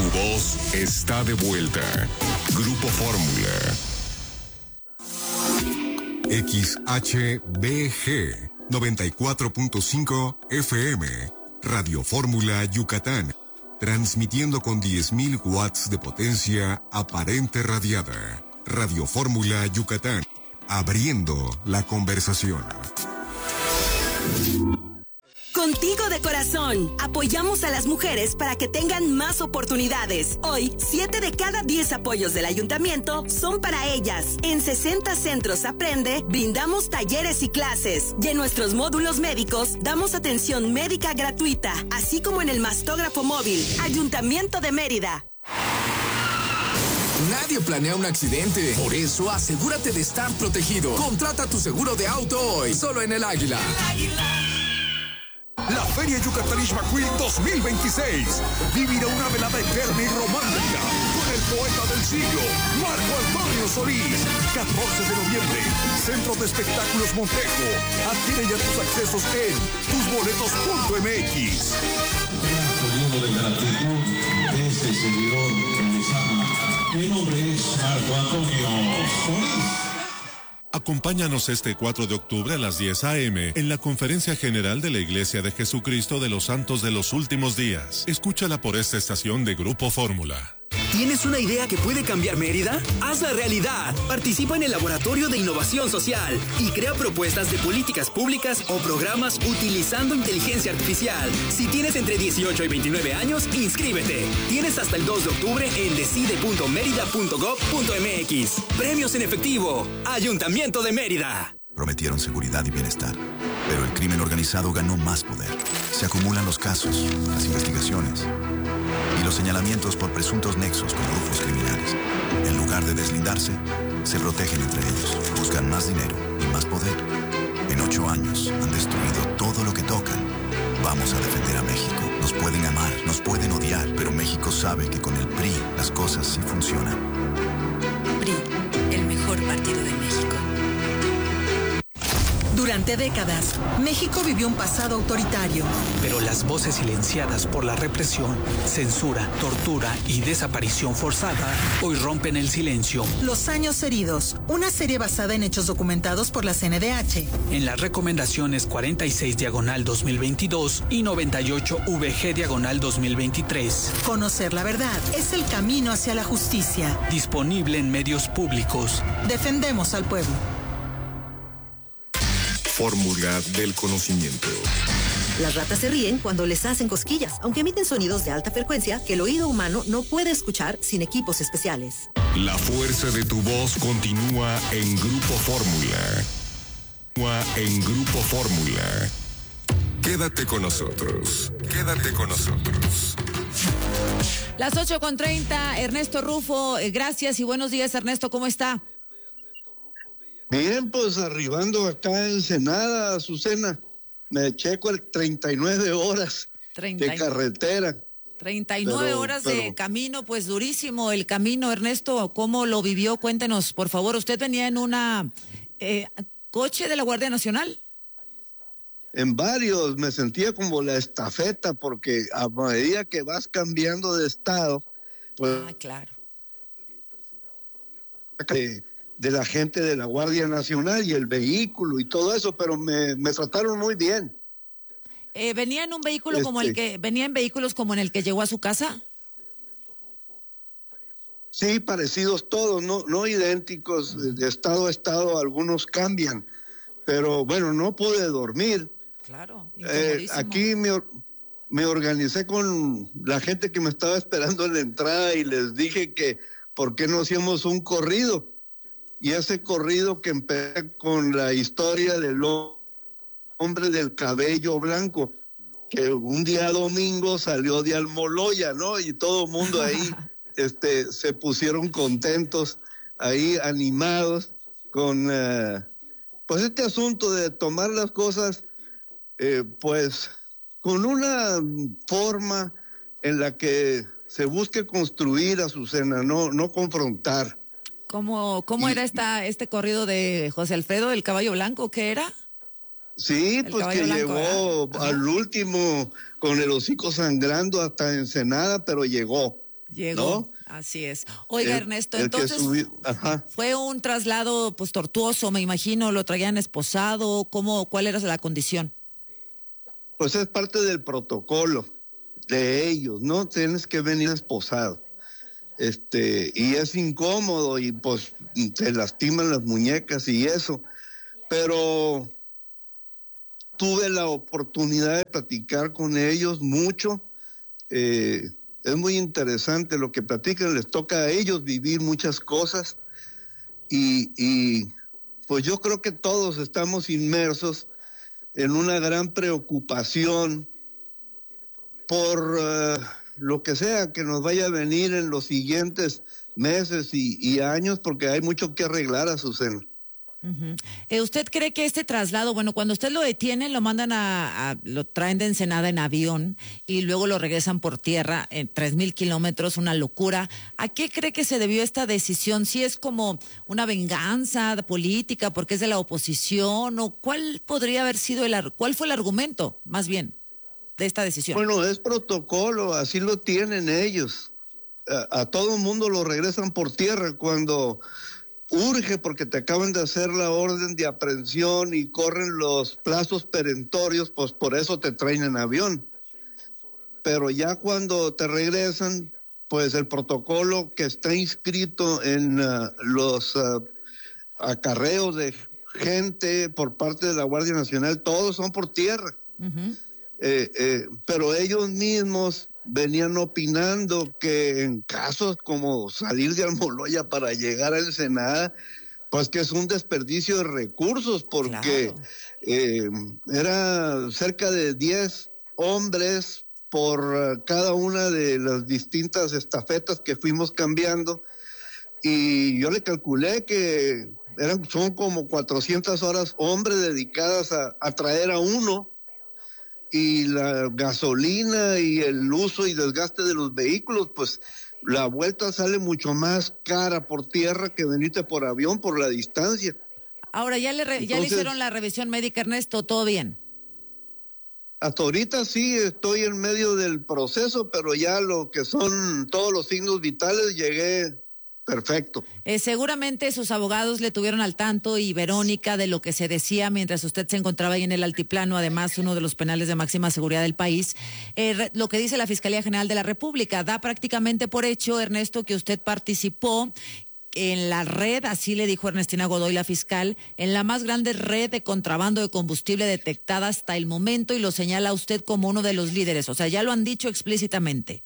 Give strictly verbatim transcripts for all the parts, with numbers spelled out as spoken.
voz está de vuelta. Grupo Fórmula. X H B G noventa y cuatro punto cinco F M. Radio Fórmula Yucatán. Transmitiendo con diez mil watts de potencia aparente radiada. Radio Fórmula Yucatán. Abriendo la conversación. Contigo de corazón, apoyamos a las mujeres para que tengan más oportunidades. Hoy, siete de cada diez apoyos del ayuntamiento son para ellas. En sesenta centros Aprende, brindamos talleres y clases. Y en nuestros módulos médicos, damos atención médica gratuita, así como en el mastógrafo móvil. Ayuntamiento de Mérida. Nadie planea un accidente, por eso asegúrate de estar protegido. Contrata tu seguro de auto hoy, solo en El Águila. El Águila. La Feria Yucatanish McQueen dos mil veintiséis. Vivirá una velada eterna y romántica con el poeta del siglo, Marco Antonio Solís. catorce de noviembre, Centro de Espectáculos Montejo. Adquiere ya tus accesos en tus boletos punto m x. Periodo de gratitud de este servidor que les ama. Mi nombre es Marco Antonio Solís. Acompáñanos este cuatro de octubre a las diez a eme en la Conferencia General de la Iglesia de Jesucristo de los Santos de los Últimos Días. Escúchala por esta estación de Grupo Fórmula. ¿Tienes una idea que puede cambiar Mérida? ¡Hazla realidad! Participa en el Laboratorio de Innovación Social y crea propuestas de políticas públicas o programas utilizando inteligencia artificial. Si tienes entre dieciocho y veintinueve años, inscríbete. Tienes hasta el dos de octubre en decide punto mérida punto gob punto m x. Premios en efectivo. Ayuntamiento de Mérida. Prometieron seguridad y bienestar, pero el crimen organizado ganó más poder. Se acumulan los casos, las investigaciones y los señalamientos por presuntos nexos con grupos criminales. En lugar de deslindarse, se protegen entre ellos, buscan más dinero y más poder. En ocho años han destruido todo lo que tocan. Vamos a defender a México. Nos pueden amar, nos pueden odiar, pero México sabe que con el P R I las cosas sí funcionan. P R I, el mejor partido de México. Durante décadas, México vivió un pasado autoritario. Pero las voces silenciadas por la represión, censura, tortura y desaparición forzada hoy rompen el silencio. Los años heridos, una serie basada en hechos documentados por la C N D H. En las recomendaciones cuarenta y seis diagonal dos mil veintidós y noventa y ocho V G diagonal dos mil veintitrés. Conocer la verdad es el camino hacia la justicia. Disponible en medios públicos. Defendemos al pueblo. Fórmula del conocimiento. Las ratas se ríen cuando les hacen cosquillas, aunque emiten sonidos de alta frecuencia que el oído humano no puede escuchar sin equipos especiales. La fuerza de tu voz continúa en Grupo Fórmula. En Grupo Fórmula. Quédate con nosotros. Quédate con nosotros. Las ocho con treinta, Ernesto Rufo, eh, gracias y buenos días, Ernesto, ¿cómo está? Bien, pues arribando acá en Ensenada, Azucena, me checo el treinta y nueve horas treinta de carretera. treinta y nueve pero, horas pero, de camino, pues durísimo el camino, Ernesto, ¿cómo lo vivió? Cuéntenos, por favor, usted venía en una eh, coche de la Guardia Nacional. En varios, me sentía como la estafeta, porque a medida que vas cambiando de estado, pues... Ah, claro. Eh, de la gente de la Guardia Nacional y el vehículo y todo eso, pero me, me trataron muy bien. Eh, ¿Venía en un vehículo este, como el que, venía en vehículos como en el que llegó a su casa? Sí, parecidos todos, no, no idénticos, de estado a estado algunos cambian, pero bueno, no pude dormir. Claro, eh, aquí me, me organicé con la gente que me estaba esperando en la entrada y les dije que por qué no hacíamos un corrido. Y ese corrido que empieza con la historia del hombre del cabello blanco, que un día domingo salió de Almoloya, ¿no? Y todo el mundo ahí este, se pusieron contentos, ahí animados, con uh, pues este asunto de tomar las cosas, eh, pues, con una forma en la que se busque construir, Azucena, no, no confrontar. ¿Cómo, cómo y, era esta, este corrido de José Alfredo del Caballo Blanco? ¿Qué era? Sí, el pues que blanco, llegó al último con el hocico sangrando hasta Ensenada, pero llegó. Llegó, ¿no? Así es. Oiga, El- Ernesto, el que entonces subió- ajá. fue un traslado pues tortuoso, me imagino, lo traían esposado, ¿cómo, cuál era la condición? Pues es parte del protocolo de ellos, ¿no? Tienes que venir esposado. Este, y es incómodo y pues te lastiman las muñecas y eso. Pero tuve la oportunidad de platicar con ellos mucho. Eh, es muy interesante lo que platican, les toca a ellos vivir muchas cosas. Y, y pues yo creo que todos estamos inmersos en una gran preocupación por uh, lo que sea que nos vaya a venir en los siguientes meses y, y años, porque hay mucho que arreglar, Azucena. Uh-huh. eh, ¿Usted cree que este traslado, bueno, cuando usted lo detiene, lo mandan a, a lo traen de Ensenada en avión y luego lo regresan por tierra en tres mil kilómetros, una locura? ¿A qué cree que se debió esta decisión? ¿Si es como una venganza política porque es de la oposición o cuál podría haber sido el, ar- cuál fue el argumento, más bien, de esta decisión? Bueno, es protocolo, así lo tienen ellos. A, a todo mundo lo regresan por tierra cuando urge, porque te acaban de hacer la orden de aprehensión y corren los plazos perentorios, pues por eso te traen en avión. Pero ya cuando te regresan, pues el protocolo que está inscrito en uh, los uh, acarreos de gente por parte de la Guardia Nacional, todos son por tierra. Uh-huh. Eh, eh, pero ellos mismos venían opinando que en casos como salir de Almoloya para llegar a Ensenada, pues que es un desperdicio de recursos, porque claro. eh, era cerca de diez hombres por uh, cada una de las distintas estafetas que fuimos cambiando, y yo le calculé que eran, son como cuatrocientas horas hombres dedicadas a, a traer a uno, y la gasolina y el uso y desgaste de los vehículos, pues la vuelta sale mucho más cara por tierra que venirte por avión por la distancia. Ahora, ¿ya le, re, Entonces, ¿ya le hicieron la revisión médica, Ernesto? ¿Todo bien? Hasta ahorita sí estoy en medio del proceso, pero ya lo que son todos los signos vitales llegué perfecto. Eh, seguramente sus abogados le tuvieron al tanto y Verónica de lo que se decía mientras usted se encontraba ahí en el Altiplano, además uno de los penales de máxima seguridad del país. Eh, re, lo que dice la Fiscalía General de la República da prácticamente por hecho, Ernesto, que usted participó en la red, así le dijo Ernestina Godoy, la fiscal, en la más grande red de contrabando de combustible detectada hasta el momento, y lo señala usted como uno de los líderes. O sea, ya lo han dicho explícitamente.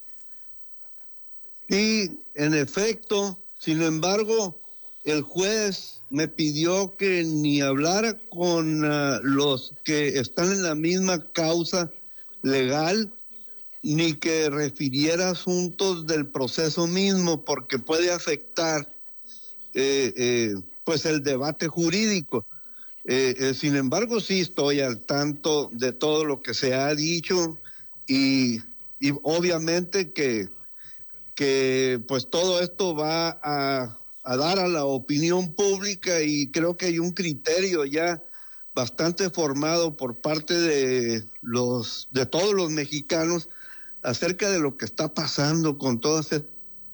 Sí, en efecto. Sin embargo, el juez me pidió que ni hablara con uh, los que están en la misma causa legal, ni que refiriera asuntos del proceso mismo, porque puede afectar eh, eh, pues el debate jurídico. Eh, eh, sin embargo, sí estoy al tanto de todo lo que se ha dicho y, y obviamente que que pues todo esto va a, a dar a la opinión pública, y creo que hay un criterio ya bastante formado por parte de los de todos los mexicanos acerca de lo que está pasando con todas estas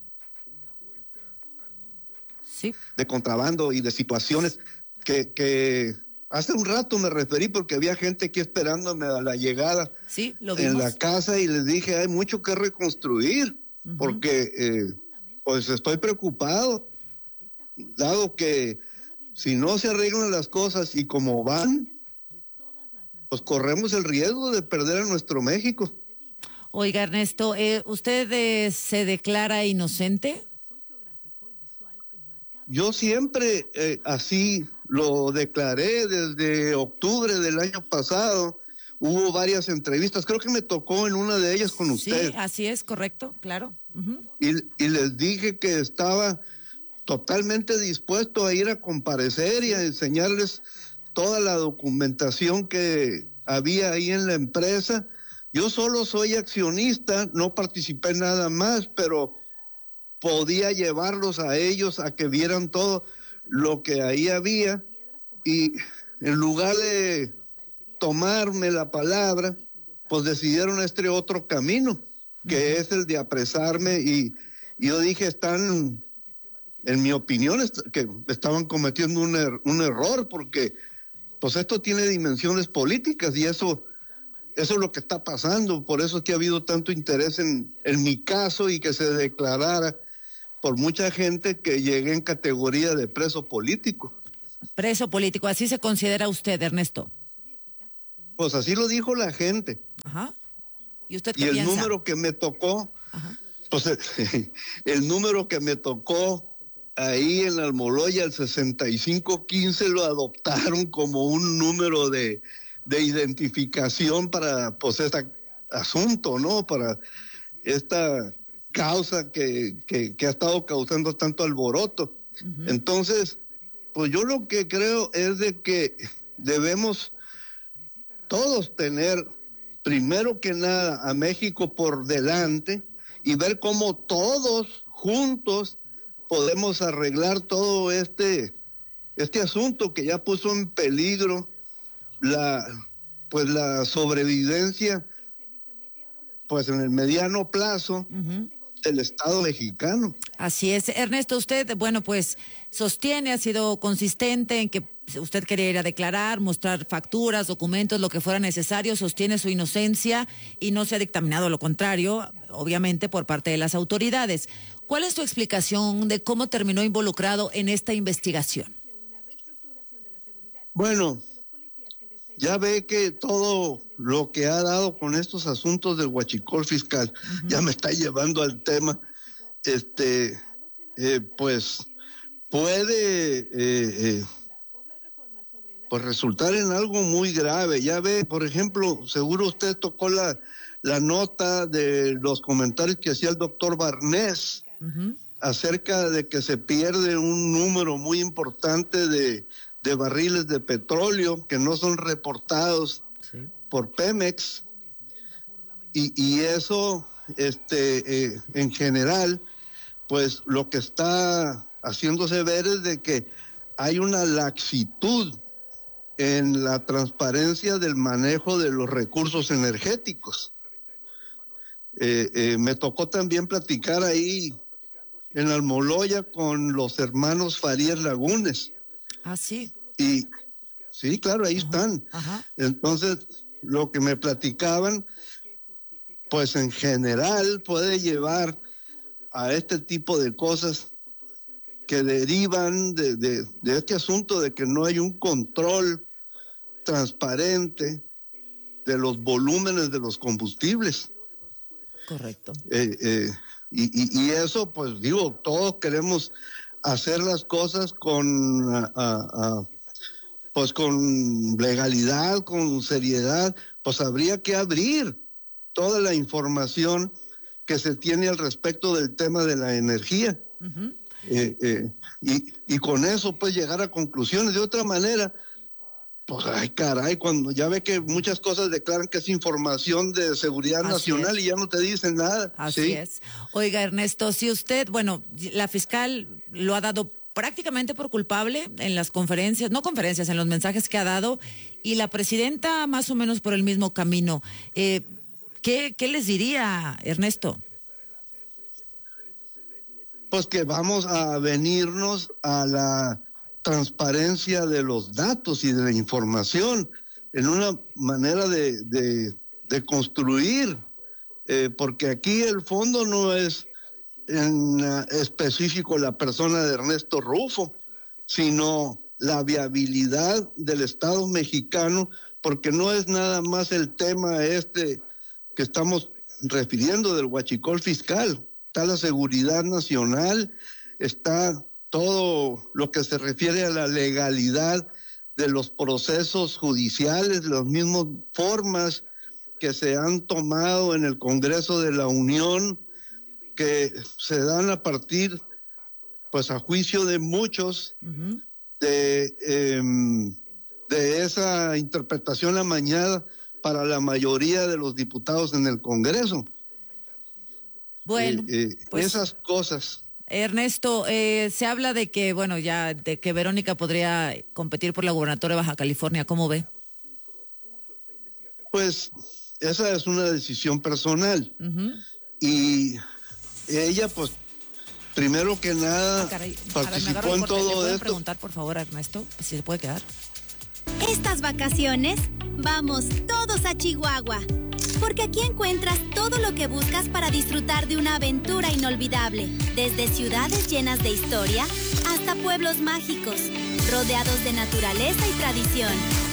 sí. de contrabando y de situaciones que, que hace un rato me referí, porque había gente aquí esperándome a la llegada sí, lo vimos. En la casa, y les dije, hay mucho que reconstruir. Porque eh, pues estoy preocupado, dado que si no se arreglan las cosas y como van, pues corremos el riesgo de perder a nuestro México. Oiga, Ernesto, eh, ¿usted eh, se declara inocente? Yo siempre eh, así lo declaré desde octubre del año pasado. Hubo varias entrevistas, creo que me tocó en una de ellas con usted. Sí, así es, correcto, claro. Uh-huh. Y, y les dije que estaba totalmente dispuesto a ir a comparecer y a enseñarles toda la documentación que había ahí en la empresa. Yo solo soy accionista, no participé en nada más, pero podía llevarlos a ellos a que vieran todo lo que ahí había, y en lugar de tomarme la palabra, pues decidieron este otro camino, que uh-huh. es el de apresarme y, Y yo dije, están, en mi opinión, est- que estaban cometiendo un, er- un error, porque pues esto tiene dimensiones políticas y eso, eso es lo que está pasando. Por eso es que ha habido tanto interés en, en mi caso y que se declarara por mucha gente que llegué en categoría de preso político. Preso político, ¿así se considera usted, Ernesto? Pues así lo dijo la gente. Ajá. ¿Y usted Y qué el piensa? número que me tocó, pues el, el número que me tocó ahí en Almoloya, el sesenta y cinco quince, lo adoptaron como un número de, de identificación para pues este asunto, ¿no? Para esta causa que, que, que ha estado causando tanto alboroto. Uh-huh. Entonces, pues yo lo que creo es de que debemos todos tener, primero que nada, a México por delante y ver cómo todos juntos podemos arreglar todo este, este asunto que ya puso en peligro la, pues la sobrevivencia, pues en el mediano plazo, uh-huh, del Estado mexicano. Así es. Ernesto, usted, bueno, pues sostiene, ha sido consistente en que usted quería ir a declarar, mostrar facturas, documentos, lo que fuera necesario, sostiene su inocencia y no se ha dictaminado lo contrario, obviamente, por parte de las autoridades. ¿Cuál es su explicación de cómo terminó involucrado en esta investigación? Bueno, ya ve que todo lo que ha dado con estos asuntos del huachicol fiscal, uh-huh, ya me está llevando al tema, este, eh, pues puede eh, eh, pues resultar en algo muy grave. Ya ve, por ejemplo, seguro usted tocó la, la nota de los comentarios que hacía el doctor Barnés, uh-huh, acerca de que se pierde un número muy importante de de barriles de petróleo que no son reportados, sí, por Pemex, y, y eso, este, eh, en general, pues lo que está haciéndose ver es de que hay una laxitud en la transparencia del manejo de los recursos energéticos. Eh, eh, me tocó también platicar ahí en Almoloya con los hermanos Farías Lagunes. Ah, sí. Y sí, claro, ahí, ajá, están. Ajá. Entonces, lo que me platicaban, pues en general puede llevar a este tipo de cosas que derivan de, de, de este asunto de que no hay un control transparente de los volúmenes de los combustibles. Correcto. Eh, eh, y, y, y eso, pues digo, todos queremos hacer las cosas con a, a, pues con legalidad, con seriedad. Pues habría que abrir toda la información que se tiene al respecto del tema de la energía, uh-huh, eh, eh, y, y con eso pues llegar a conclusiones. De otra manera, pues ay caray, cuando ya ve que muchas cosas declaran que es información de seguridad Así nacional es. Y ya no te dicen nada. Así ¿sí? es. Oiga, Ernesto, si usted, bueno, la fiscal lo ha dado prácticamente por culpable en las conferencias, no conferencias, en los mensajes que ha dado, y la presidenta más o menos por el mismo camino. Eh, ¿qué, ¿Qué les diría, Ernesto? Pues que vamos a venirnos a la transparencia de los datos y de la información en una manera de, de, de construir, eh, porque aquí el fondo no es en uh, específico la persona de Ernesto Rufo, sino la viabilidad del Estado mexicano, porque no es nada más el tema este que estamos refiriendo del huachicol fiscal, está la seguridad nacional, está todo lo que se refiere a la legalidad de los procesos judiciales, las mismas formas que se han tomado en el Congreso de la Unión, que se dan a partir, pues a juicio de muchos, uh-huh, de, eh, de esa interpretación amañada para la mayoría de los diputados en el Congreso. Bueno, eh, eh, pues, esas cosas. Ernesto, eh, se habla de que, bueno, ya de que Verónica podría competir por la gubernatura de Baja California. ¿Cómo ve? Pues esa es una decisión personal. Uh-huh. Y ella, pues, primero que nada, ah, caray, participó en corte. todo ¿Le pueden esto. preguntar, por favor, a Ernesto, si se puede quedar? Estas vacaciones, vamos todos a Chihuahua, porque aquí encuentras todo lo que buscas para disfrutar de una aventura inolvidable, desde ciudades llenas de historia hasta pueblos mágicos, rodeados de naturaleza y tradición.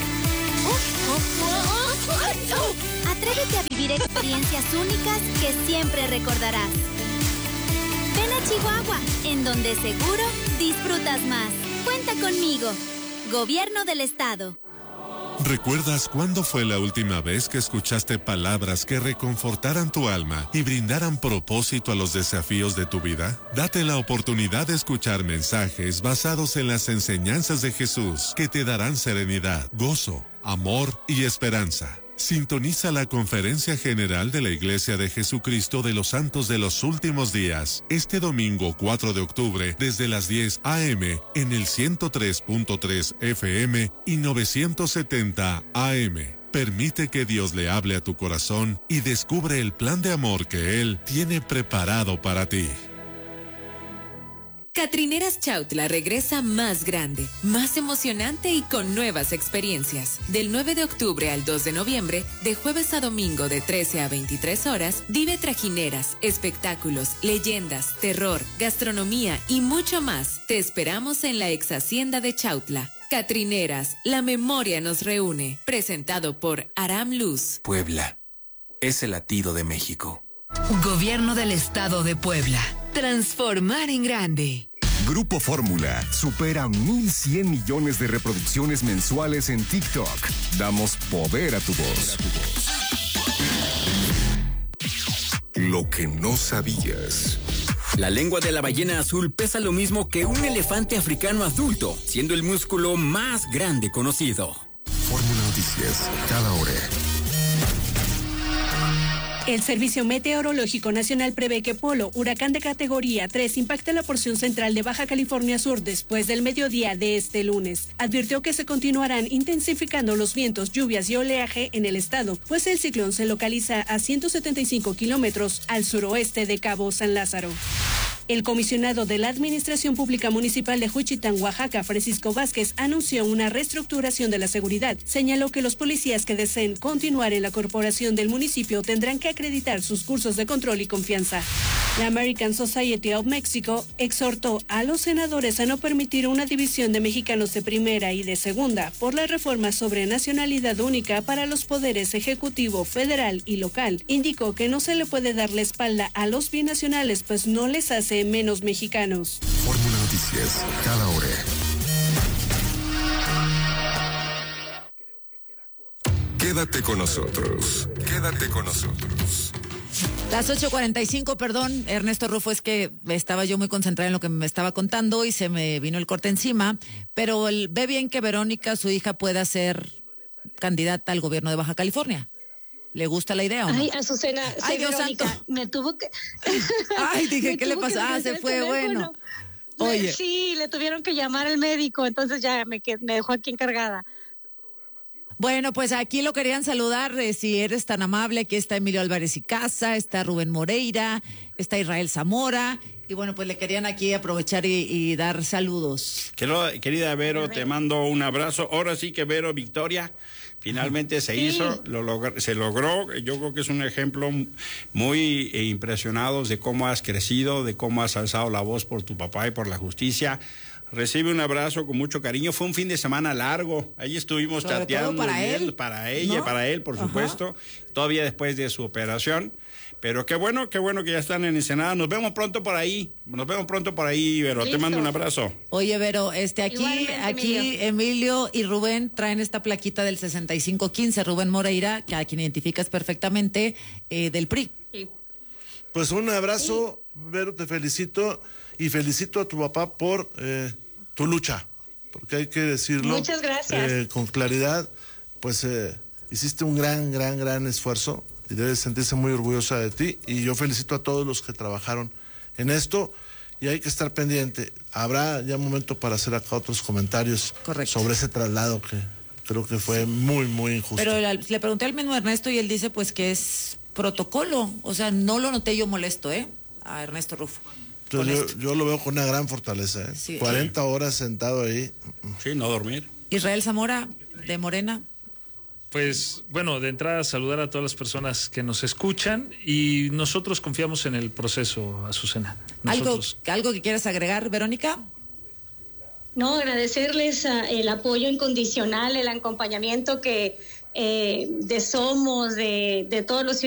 Atrévete a vivir experiencias únicas que siempre recordarás. Ven a Chihuahua, en donde seguro disfrutas más. Cuenta conmigo. Gobierno del Estado. ¿Recuerdas cuándo fue la última vez que escuchaste palabras que reconfortaran tu alma y brindaran propósito a los desafíos de tu vida? Date la oportunidad de escuchar mensajes basados en las enseñanzas de Jesús que te darán serenidad, gozo, amor y esperanza. Sintoniza la Conferencia General de la Iglesia de Jesucristo de los Santos de los Últimos Días, este domingo cuatro de octubre, desde las diez a eme, en el ciento tres punto tres efe eme y novecientos setenta a eme. Permite que Dios le hable a tu corazón y descubre el plan de amor que Él tiene preparado para ti. Catrineras Chautla regresa más grande, más emocionante y con nuevas experiencias. Del nueve de octubre al dos de noviembre, de jueves a domingo de trece a veintitrés horas, vive trajineras, espectáculos, leyendas, terror, gastronomía y mucho más. Te esperamos en la ex hacienda de Chautla. Catrineras, la memoria nos reúne. Presentado por Aram Luz. Puebla es el latido de México. Gobierno del Estado de Puebla. Transformar en grande. Grupo Fórmula supera mil cien millones de reproducciones mensuales en TikTok. Damos poder a tu voz. Lo que no sabías. La lengua de la ballena azul pesa lo mismo que un elefante africano adulto, siendo el músculo más grande conocido. Fórmula Noticias, cada hora. El Servicio Meteorológico Nacional prevé que Polo, huracán de categoría tres, impacte la porción central de Baja California Sur después del mediodía de este lunes. Advirtió que se continuarán intensificando los vientos, lluvias y oleaje en el estado, pues el ciclón se localiza a ciento setenta y cinco kilómetros al suroeste de Cabo San Lázaro. El comisionado de la Administración Pública Municipal de Juchitán, Oaxaca, Francisco Vázquez, anunció una reestructuración de la seguridad. Señaló que los policías que deseen continuar en la corporación del municipio tendrán que acreditar sus cursos de control y confianza. La American Society of Mexico exhortó a los senadores a no permitir una división de mexicanos de primera y de segunda por la reforma sobre nacionalidad única para los poderes ejecutivo, federal y local. Indicó que no se le puede dar la espalda a los binacionales, pues no les hace menos mexicanos. Fórmula Noticias, cada hora. Quédate con nosotros. Quédate con nosotros. Las ocho cuarenta y cinco, perdón, Ernesto Rufo, es que estaba yo muy concentrada en lo que me estaba contando y se me vino el corte encima, pero el, ve bien que Verónica, su hija, pueda ser candidata al gobierno de Baja California. ¿Le gusta la idea o no? Ay, Azucena, Ay, Dios Verónica, santo. Me tuvo que... Ay, dije, me ¿qué le tuvo que pasó? Ah, se regresar fue, el bueno. teléfono. Oye. Sí, le tuvieron que llamar al médico, entonces ya me, qued- me dejó aquí encargada. Bueno, pues aquí lo querían saludar, eh, si eres tan amable. Aquí está Emilio Álvarez y Casa, está Rubén Moreira, está Israel Zamora, y bueno, pues le querían aquí aprovechar y, y dar saludos. Querida Vero, te mando un abrazo. Ahora sí que Vero, victoria. Finalmente se Sí. hizo, lo logr- se logró. Yo creo que es un ejemplo muy eh, impresionados de cómo has crecido, de cómo has alzado la voz por tu papá y por la justicia. Recibe un abrazo con mucho cariño. Fue un fin de semana largo. Ahí estuvimos Sobre chateando. todo para bien, él, para ella, ¿no? para él, por Ajá. supuesto. Todavía después de su operación. Pero qué bueno, qué bueno que ya están en Ensenada. Nos vemos pronto por ahí. Nos vemos pronto por ahí, Vero. Te Listo. mando un abrazo. Oye, Vero, este aquí, Igualmente, aquí Emilio. Emilio y Rubén traen esta plaquita del sesenta y cinco quince, Rubén Moreira, que a quien identificas perfectamente, eh, del P R I. Pues un abrazo, Vero, te felicito y felicito a tu papá por eh, tu lucha, porque hay que decirlo. Muchas gracias. eh, con claridad, pues eh, hiciste un gran, gran, gran esfuerzo y debes sentirse muy orgullosa de ti, y yo felicito a todos los que trabajaron en esto, y hay que estar pendiente. Habrá ya momento para hacer acá otros comentarios sobre ese traslado que creo que fue muy, muy injusto. Pero la- le pregunté al mismo Ernesto y él dice pues que es protocolo, o sea, no lo noté yo molesto, ¿eh? A Ernesto Rufo. Entonces yo, yo lo veo con una gran fortaleza. ¿eh? Sí. cuarenta horas sentado ahí. Sí, no dormir. Israel Zamora, de Morena. Pues bueno, de entrada saludar a todas las personas que nos escuchan y nosotros confiamos en el proceso, Azucena. Nosotros... ¿Algo, ¿Algo que quieras agregar, Verónica? No, agradecerles uh, el apoyo incondicional, el acompañamiento que eh, de Somos, de, de todos los